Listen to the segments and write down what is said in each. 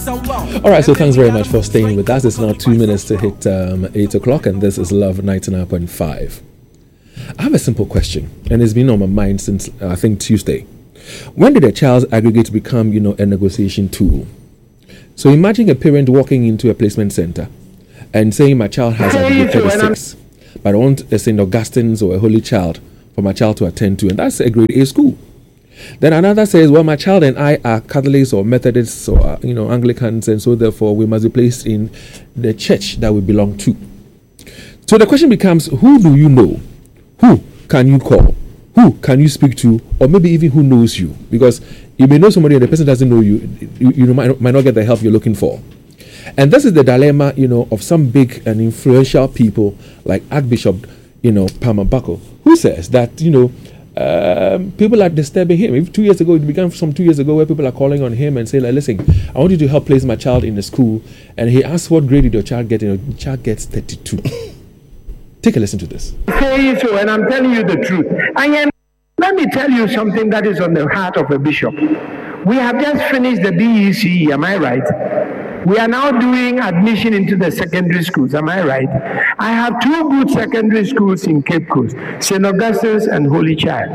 All right, so thanks very much for staying with us. It's now 2 minutes to hit 8 o'clock, and this is Love 99.5. I have a simple question, and it's been on my mind since, I think, Tuesday. When did a child's aggregate become, a negotiation tool? So imagine a parent walking into a placement center and saying, my child has aggregate 36, but I want a St. Augustine's or a Holy Child for my child to attend to, and that's a grade A school. Then another says, well, my child and I are Catholics or Methodists or, Anglicans, and so therefore we must be placed in the church that we belong to. So the question becomes, who do you know? Who can you call? Who can you speak to? Or maybe even who knows you? Because you may know somebody and the person doesn't know you. You might not get the help you're looking for. And this is the dilemma, of some big and influential people like Archbishop, Palmer Buckle, who says that, people are disturbing him. If 2 years ago, it began from 2 years ago where people are calling on him and saying, like, listen, I want you to help place my child in the school. And he asks, what grade did your child get? And your child gets 32. Take a listen to this. Say so, and I'm telling you the truth. And let me tell you something that is on the heart of a bishop. We have just finished the BECE, am I right? We are now doing admission into the secondary schools, am I right? I have two good secondary schools in Cape Coast, St. Augustine's and Holy Child.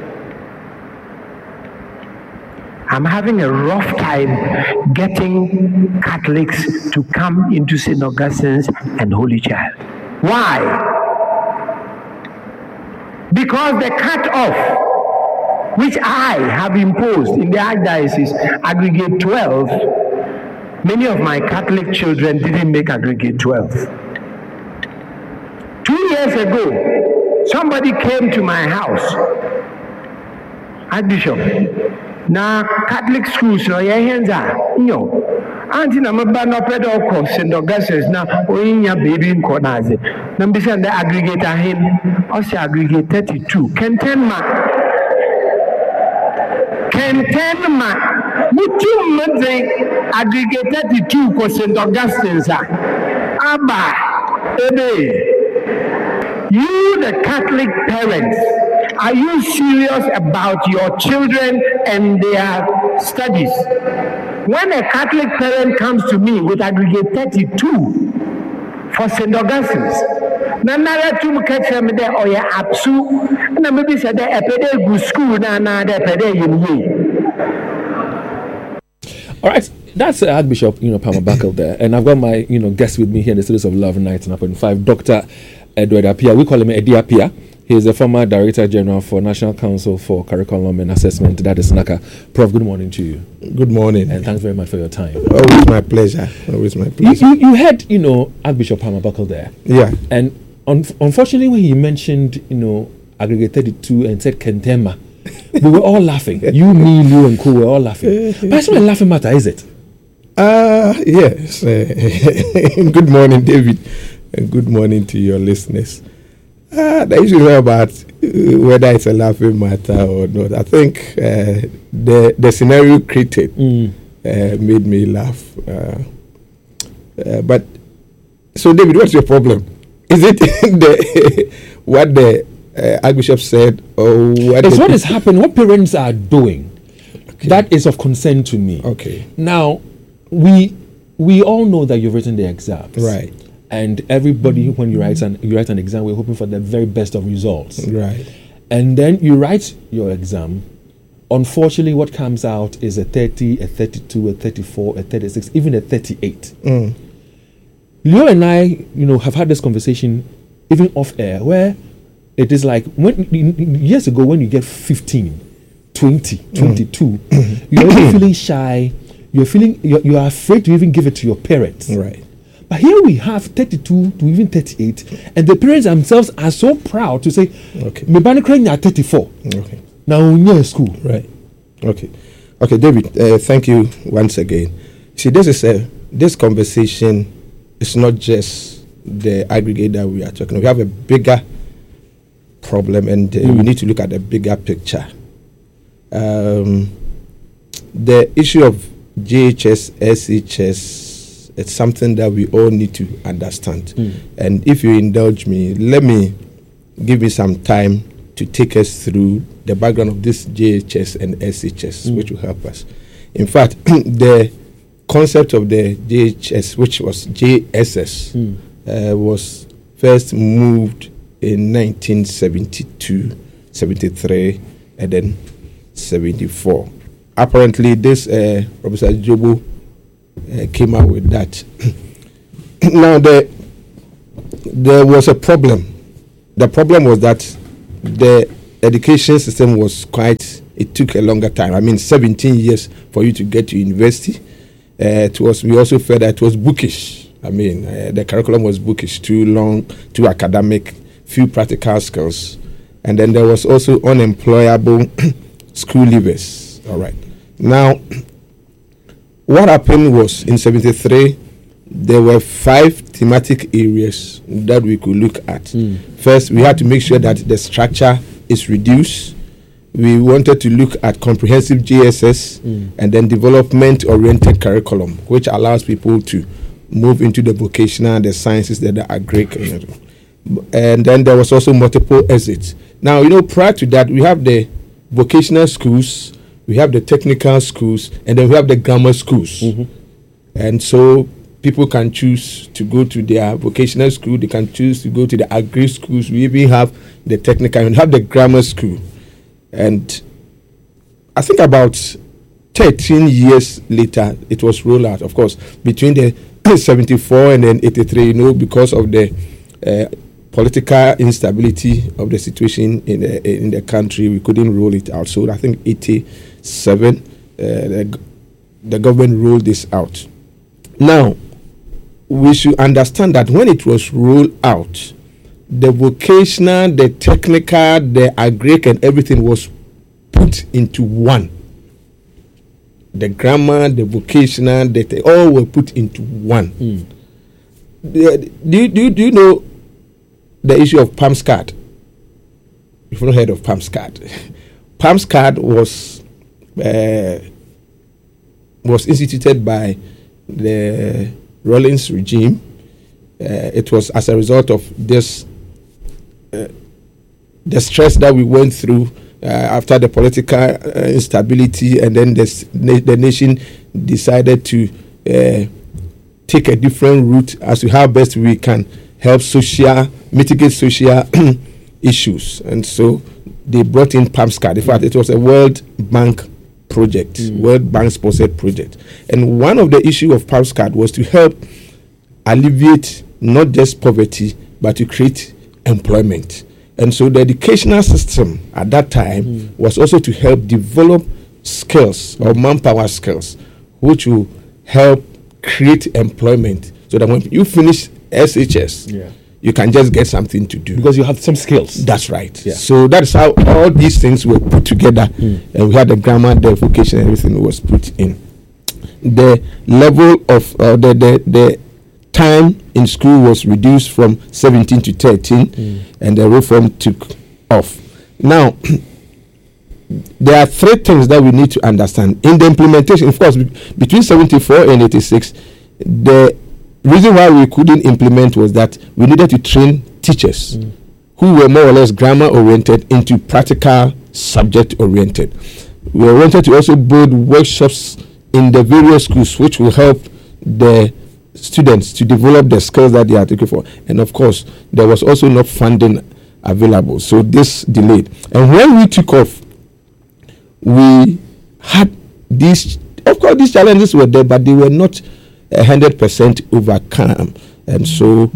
I'm having a rough time getting Catholics to come into St. Augustine's and Holy Child. Why? Because the cut-off, which I have imposed in the Archdiocese, aggregate 12, many of my Catholic children didn't make aggregate 12. 2 years ago, somebody came to my house, Archbishop. Now, Catholic schools, no, Auntie, I'm about no pedo course St. Augustine's now, your baby in Konaze. Number seven, the aggregator him, also aggregate 32. Kentenma. Would you aggregate 32 for St. Augustine's? Abba, Ebe. You, the Catholic parents, are you serious about your children and their studies? When a Catholic parent comes to me with aggregate 32 for St. Augustine's, Nanara to catch them there or ya absu, and maybe said a pede good school, nana, pede in. All right. That's Archbishop, Palmer Buckle there. And I've got my, guest with me here in the studios of Love 99.5, Dr. Edward Appiah. We call him Eddie Appiah. He is the former Director General for National Council for Curriculum and Assessment. That is NACA. Prof, good morning to you. Good morning. And thanks very much for your time. Always my pleasure. Always my pleasure. You had, Archbishop Palmer Buckle there. Yeah. And unfortunately, when he mentioned, aggregate 32 and said Kentema, we were all laughing. You, me, Lou, and Co were all laughing. But it's not a laughing matter, is it? Yes. Good morning, David. And good morning to your listeners. The issue is about whether it's a laughing matter or not. I think the scenario created made me laugh. But so, David, what's your problem? Is it what the Archbishop said, or what? It's what is happening. What parents are doing, okay. That is of concern to me. Okay. Now, we all know that you've written the exams, right? And everybody, when you write an exam, we're hoping for the very best of results. Right. And then you write your exam. Unfortunately, what comes out is a 30, a 32, a 34, a 36, even a 38. Leo and I, have had this conversation even off air, where it is like years ago when you get 15, 20, 22, you're even feeling shy. You are afraid to even give it to your parents. Right. But here we have 32 to even 38, and the parents themselves are so proud to say, okay, me bani kra nya 34. Okay. Now in school. Right. Okay. Okay, David, thank you once again. See, this conversation is not just the aggregate that we are talking about. We have a bigger problem, and we need to look at the bigger picture. The issue of JHS, SHS, it's something that we all need to understand. And if you indulge me, let me give you some time to take us through the background of this JHS and SHS, which will help us. In fact, the concept of the JHS, which was JSS, was first moved in 1972, 73, and then 74. Apparently, this Professor Jobo came out with that. Now, there was a problem. The problem was that the education system was it took a longer time. I mean, 17 years for you to get to university. We also felt that it was bookish. I mean, the curriculum was bookish, too long, too academic, few practical skills. And then there was also unemployable school leavers. All right. Now, what happened was in 73, there were 5 thematic areas that we could look at. First, we had to make sure that the structure is reduced. We wanted to look at comprehensive JSS and then development-oriented curriculum, which allows people to move into the vocational, the sciences, the agric. And then there was also multiple exits. Now, prior to that, we have the vocational schools, we have the technical schools, and then we have the grammar schools. And so people can choose to go to their vocational school, they can choose to go to the agri schools. We even have the technical, and have the grammar school. And I think about 13 years later, it was rolled out. Of course, between the 74 and then 83, because of the political instability of the situation in the country, we couldn't roll it out. So I think 87, the government rolled this out. Now, we should understand that when it was rolled out, the vocational, the technical, the agric, and everything was put into one. The grammar, the vocational, they all were put into one. Do you know the issue of PALMS card? You've not heard of PALMS card. PALMS card was instituted by the Rawlings regime. It was as a result of this, the stress that we went through after the political instability, and then the nation decided to take a different route as to how best we can help mitigate social issues. And so they brought in PALMS card. In fact, it was a World Bank project, World Bank sponsored project. And one of the issues of PALMS card was to help alleviate not just poverty, but to create employment. And so the educational system at that time was also to help develop skills or manpower skills, which will help create employment, so that when you finish SHS, you can just get something to do. Because you have some skills. That's right. Yeah. So that's how all these things were put together. And we had the grammar, the vocation, everything was put in. The level of the time in school was reduced from 17 to 13, and the reform took off. Now, there are 3 things that we need to understand. In the implementation, of course, between 74 and 86, the reason why we couldn't implement was that we needed to train teachers who were more or less grammar-oriented into practical, subject-oriented. We wanted to also build workshops in the various schools which will help the students to develop the skills that they are looking for. And of course, there was also no funding available, so this delayed. And when we took off, we had these, of course, these challenges were there, but they were not 100% overcome. And so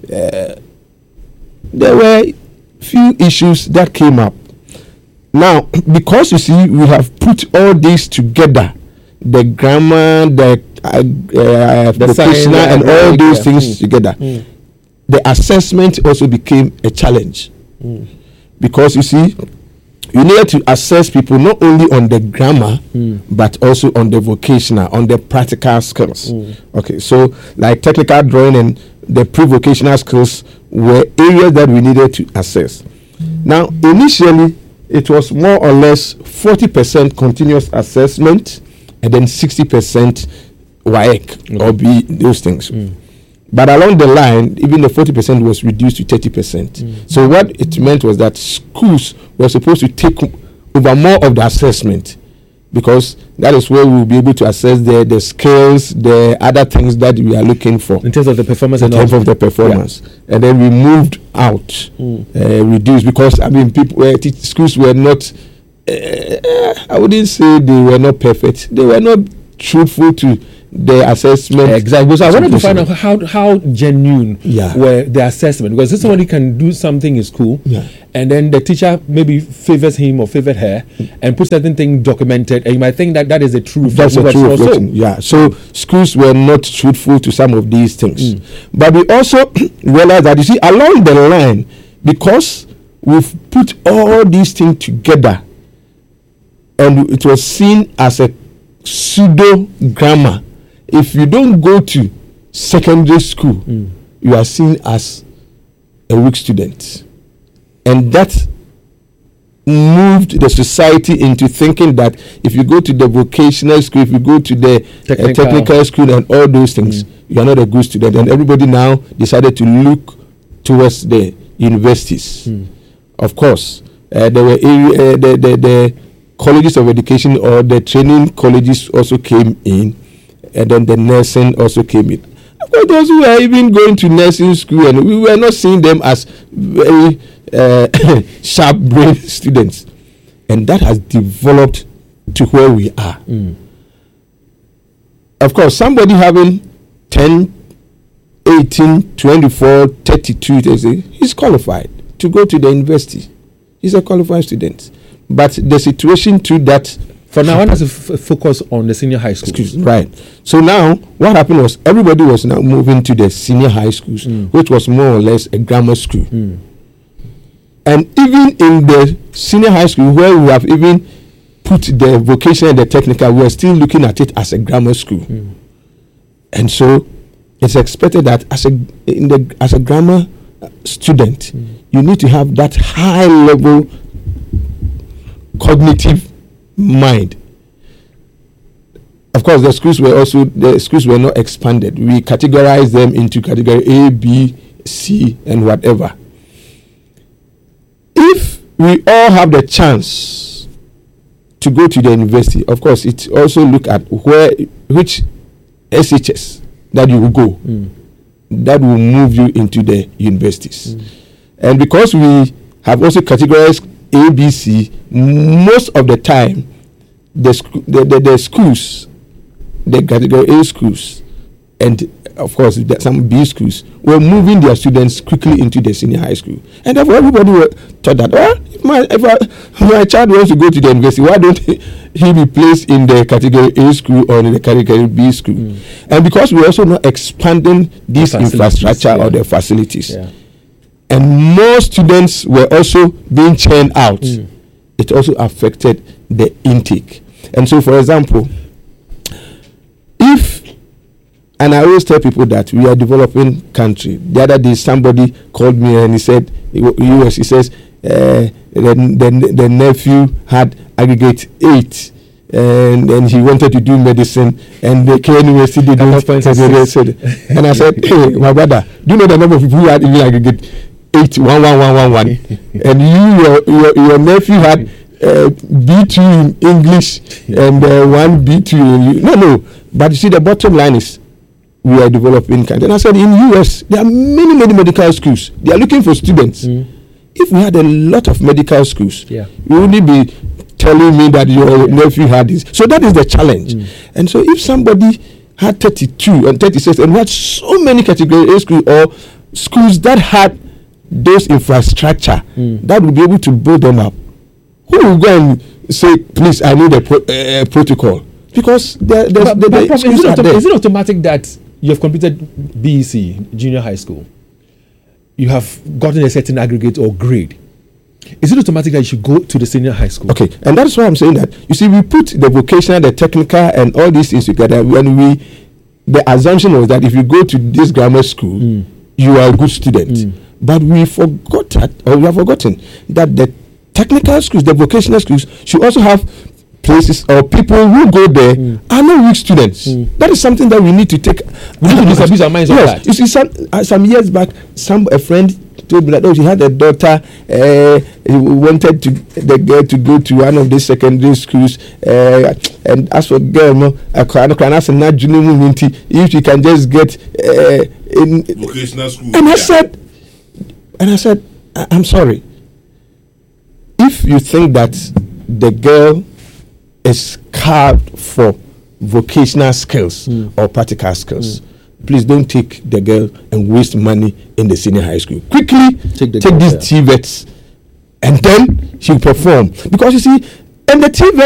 there were few issues that came up. Now, because you see, we have put all these together, the grammar, the vocational, and all those things together, the assessment also became a challenge. Because you see, you need to assess people not only on the grammar, but also on the vocational, on the practical skills. Okay, so like technical drawing and the pre-vocational skills were areas that we needed to assess. Now, initially, it was more or less 40% continuous assessment and then 60% WAEC or B, those things. But along the line, even the 40% was reduced to 30%. So what it meant was that schools were supposed to take over more of the assessment. because that is where we will be able to assess the skills, the other things that we are looking for in terms of the performance. In terms of the performance, and then we moved out, reduced, because I mean, people schools were not. I wouldn't say they were not perfect. They were not truthful to the assessment. Exactly. So I wanted to find out how genuine were the assessment, because if somebody can do something in school, and then the teacher maybe favors him or favored her and puts certain thing documented, and you might think that that is the truth. That's the truth. Yeah. So schools were not truthful to some of these things, but we also realized that, you see, along the line, because we've put all these things together, and it was seen as a pseudo grammar. If you don't go to secondary school, you are seen as a weak student, and that moved the society into thinking that if you go to the vocational school, if you go to the technical school and all those things, you are not a good student. And everybody now decided to look towards the universities. Of course, there were the colleges of education, or the training colleges also came in, and then the nursing also came in. But those who were even going to nursing school, and we were not seeing them as very sharp-brained students, and that has developed to where we are. Of course, somebody having 10, 18, 24, 32, he's qualified to go to the university. He's a qualified student. But the situation to that, for now, I want us to focus on the senior high schools. Right. So now, what happened was everybody was now moving to the senior high schools, which was more or less a grammar school. And even in the senior high school, where we have even put the vocational and the technical, we are still looking at it as a grammar school. And so it's expected that as a grammar student, you need to have that high level cognitive mind. Of course, the schools were not expanded. We categorized them into category A, B, C, and whatever. If we all have the chance to go to the university, of course, it also look at which SHS that you will go, that will move you into the universities. And because we have also categorized ABC, most of the time the schools, the category A schools, and of course some B schools, were moving their students quickly into the senior high school, and therefore everybody were thought that, if my child wants to go to the university, why don't he be placed in the category A school or in the category B school? And because we're also not expanding this infrastructure or the facilities, and more students were also being churned out, it also affected the intake. And so, for example, and I always tell people that we are a developing country. The other day, somebody called me and he said, he says, the nephew had aggregate 8, and he wanted to do medicine, and the K University didn't. And I said, hey, my brother, do you know the number of people who had even aggregate 8, 1, 1, 1, 1, 1, and your nephew had B2 in English and 1 B2 in no. But you see, the bottom line is we are developing country. And I said, in US, there are many medical schools. They are looking for students. If we had a lot of medical schools, you wouldn't be telling me that your nephew had this. So that is the challenge. And so if somebody had 32 and 36 and we had so many category A schools or schools that had those infrastructure that would be able to build them up, who will go and say, please, I need a protocol? Because is it automatic that you have completed BEC, junior high school, you have gotten a certain aggregate or grade? Is it automatic that you should go to the senior high school? Okay, and that's why I'm saying that. You see, we put the vocational, the technical, and all these things together. The assumption was that if you go to this grammar school, you are a good student. But we have forgotten that the technical schools, the vocational schools, should also have places or people who go there are not weak students. That is something that we need to take. We need to disabuse our minds of that. You see, some years back, a friend told me that she had a daughter. Wanted the girl to go to one of the secondary schools. And as for girl, no, if she can just get in vocational school. And I said, I'm sorry. If you think that the girl is carved for vocational skills or practical skills, please don't take the girl and waste money in the senior high school. Quickly take these TVETs and then she'll perform. Because you see, and the TVET